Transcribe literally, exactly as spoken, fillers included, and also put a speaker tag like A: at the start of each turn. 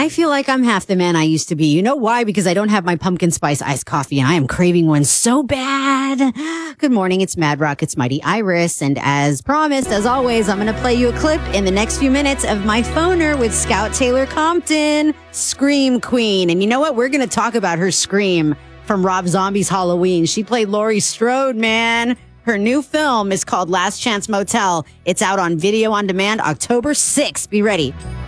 A: I feel like I'm half the man I used to be. You know why? Because I don't have my pumpkin spice iced coffee and I am craving one so bad. Good morning. It's Mad Rockets Mighty Iris. And as promised, as always, I'm going to play you a clip in the next few minutes of my phoner with Scout Taylor Compton, Scream Queen. And you know what? We're going to talk about her scream from Rob Zombie's Halloween. She played Laurie Strode, man. Her new film is called Last Chance Motel. It's out on video on demand October sixth. Be ready.